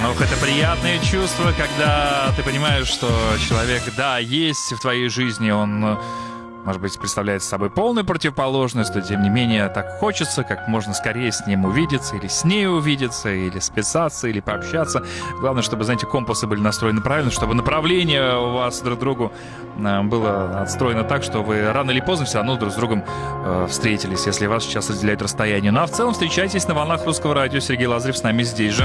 Ох, это приятное чувство, когда ты понимаешь, что человек, да, есть в твоей жизни, он, может быть, представляет собой полную противоположность, но, тем не менее, так хочется как можно скорее с ним увидеться, или с ней увидеться, или списаться, или пообщаться. Главное, чтобы, знаете, компасы были настроены правильно, чтобы направление у вас друг к другу было отстроено так, что вы рано или поздно все равно друг с другом встретились, если вас сейчас разделяет расстояние. Ну а в целом встречайтесь на волнах Русского радио. Сергей Лазарев с нами здесь же.